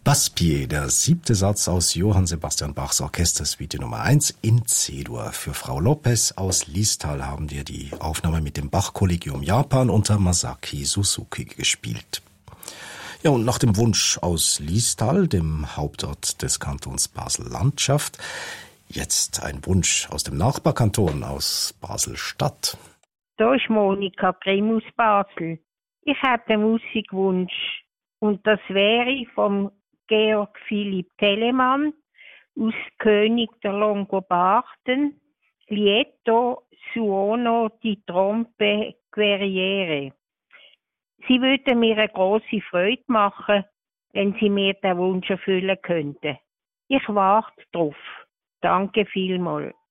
Basspier, der 7. Satz aus Johann Sebastian Bachs Orchestersuite Nummer 1 in C-Dur. Für Frau Lopez aus Liestal haben wir die Aufnahme mit dem Bach-Kollegium Japan unter Masaki Suzuki gespielt. Ja, und nach dem Wunsch aus Liestal, dem Hauptort des Kantons Basel-Landschaft, jetzt ein Wunsch aus dem Nachbarkanton, aus Basel-Stadt. Da ist Monika Grimm aus Basel. Ich habe den Musikwunsch und das wäre vom Georg Philipp Telemann aus König der Longobarden, Lieto suono di trompe guerriere. Sie würde mir eine grosse Freude machen, wenn Sie mir den Wunsch erfüllen könnten. Ich warte drauf. Danke vielmals.